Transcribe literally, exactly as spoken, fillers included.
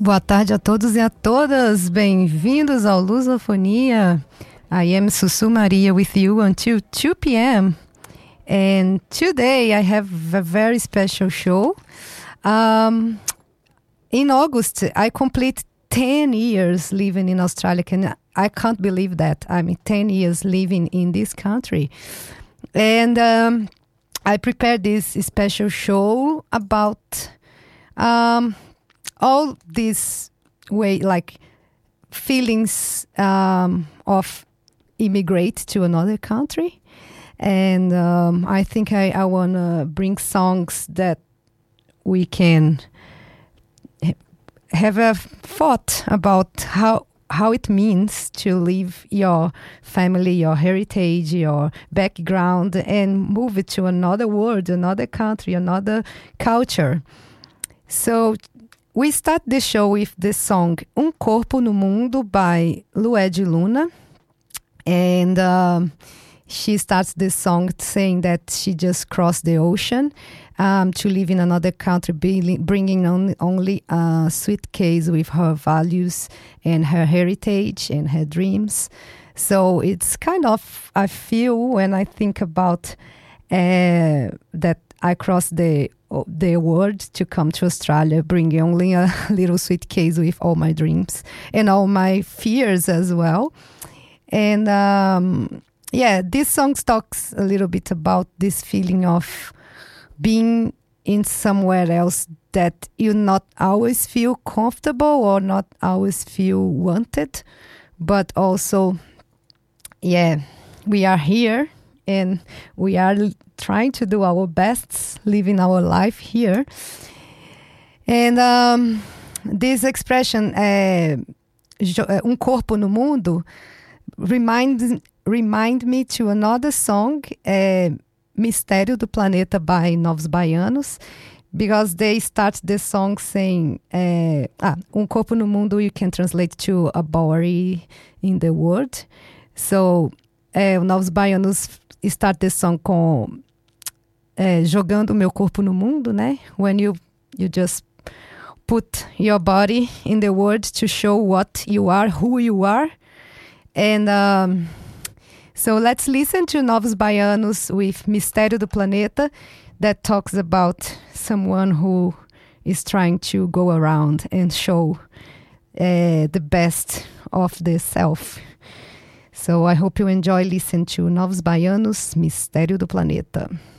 Boa tarde a todos e a todas. Bem-vindos ao Lusofonia. I am Sussu Maria with you until two p.m. And today I have a very special show. Um, in August, I complete ten years living in Australia. Can I can't believe that. I mean, ten years living in this country. And um, I prepared this special show about um, all this way, like feelings um, of immigrate to another country. And um, I think I, I want to bring songs that we can ha- have a thought about how how it means to leave your family, your heritage, your background, and move it to another world, another country, another culture. So we start the show with the song Um Corpo no Mundo by Lued Luna. And um, she starts this song saying that she just crossed the ocean um, to live in another country, bringing on, only a suitcase with her values and her heritage and her dreams. So it's kind of, I feel when I think about uh, that I crossed the the world to come to Australia, bringing only a little suitcase with all my dreams and all my fears as well. And um, yeah, this song talks a little bit about this feeling of being in somewhere else that you not always feel comfortable or not always feel wanted, but also, yeah, we are here and we are trying to do our best, living our life here. And um, this expression, uh, Um Corpo no Mundo, remind, remind me to another song, uh, Mistério do Planeta by Novos Baianos, because they start the song saying, uh, ah, Um Corpo no Mundo you can translate to a body in the world. So, uh, Novos Baianos start the song com uh, jogando meu corpo no mundo, né? When you, you just put your body in the world to show what you are, who you are. And um, so let's listen to Novos Baianos with Mistério do Planeta, that talks about someone who is trying to go around and show uh, the best of the self. So I hope you enjoy listening to Novos Baianos, Mistério do Planeta.